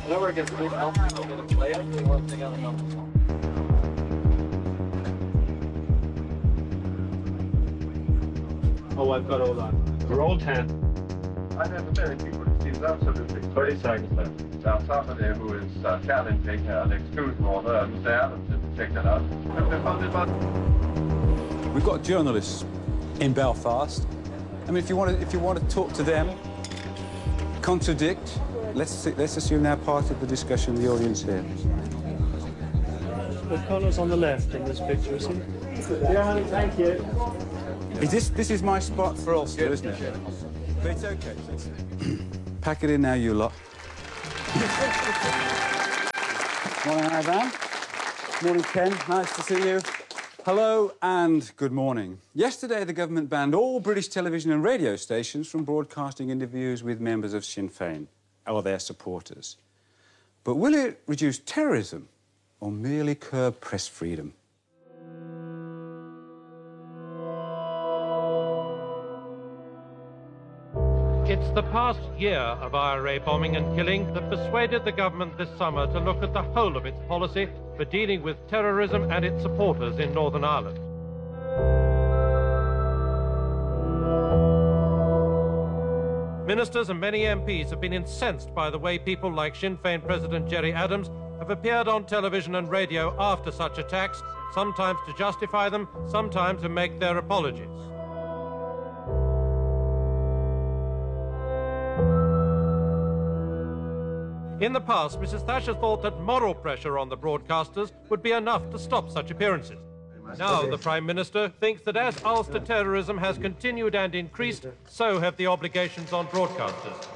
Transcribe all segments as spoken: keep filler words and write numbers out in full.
Whoever gets a big helmet will get a play up, they want to take out a helmet. Oh, I've got all that. We're all ten. I have a very few, but it seems absolutely thirty seconds left. Now, somebody who is uh, challenging uh, the exclusion order, and Mister Adams didn't check that out. We've got journalists in Belfast. I mean, if you want to, if you want to talk to them, contradict, let's let's assume they're part of the discussion, the audience here. O'Connor's on the left in this picture, is he? Yeah, thank you. Is this this is my spot for Ulster, isn't it? But it's okay. Pack it in now, you lot. Morning, Ivan. Morning, Ken. Nice to see you. Hello and good morning. Yesterday, the government banned all British television and radio stations from broadcasting interviews with members of Sinn Féin or their supporters. But will it reduce terrorism or merely curb press freedom? It's the past year of I R A bombing and killing that persuaded the government this summer to look at the whole of its policy for dealing with terrorism and its supporters in Northern Ireland. Ministers and many M Ps have been incensed by the way people like Sinn Féin President Gerry Adams have appeared on television and radio after such attacks, sometimes to justify them, sometimes to make their apologies. In the past, Missus Thatcher thought that moral pressure on the broadcasters would be enough to stop such appearances. Now the Prime Minister thinks that as Ulster terrorism has continued and increased, so have the obligations on broadcasters.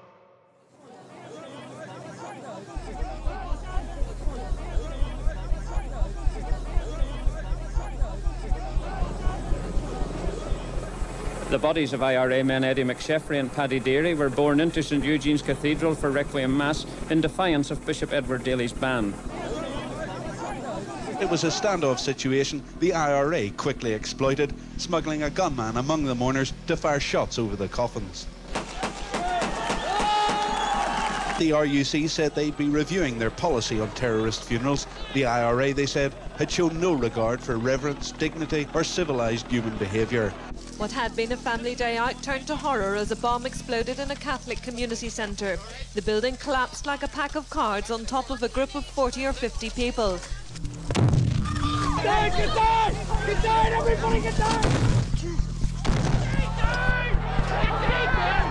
The bodies of I R A men Eddie McSheffrey and Paddy Deary were borne into St Eugene's Cathedral for Requiem Mass in defiance of Bishop Edward Daly's ban. It was a standoff situation the I R A quickly exploited, smuggling a gunman among the mourners to fire shots over the coffins. The R U C said they'd be reviewing their policy on terrorist funerals. The I R A, they said, had shown no regard for reverence, dignity or civilised human behaviour. What had been a family day out turned to horror as a bomb exploded in a Catholic community centre. The building collapsed like a pack of cards on top of a group of forty or fifty people. Get down! Get down! Get down! Everybody get down! Get down! Get down!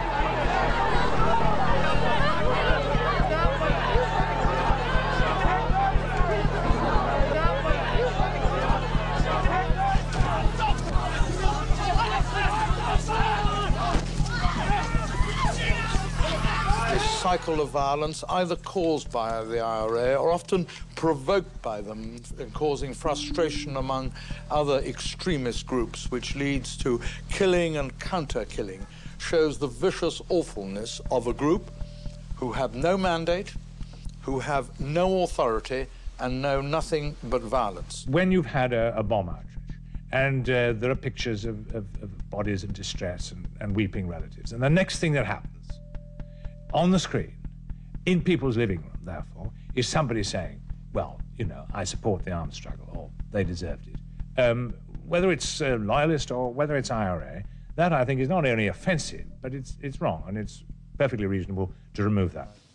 Cycle of violence, either caused by the I R A or often provoked by them, causing frustration among other extremist groups, which leads to killing and counter-killing, shows the vicious awfulness of a group who have no mandate, who have no authority, and know nothing but violence. When you've had a, a bomb outrage, and uh, there are pictures of, of, of bodies in distress and, and weeping relatives, and the next thing that happens on the screen, in people's living room, therefore, is somebody saying, well, you know, I support the armed struggle, or they deserved it. Um, whether it's uh, loyalist or whether it's I R A, that, I think, is not only offensive, but it's, it's wrong, and it's perfectly reasonable to remove that.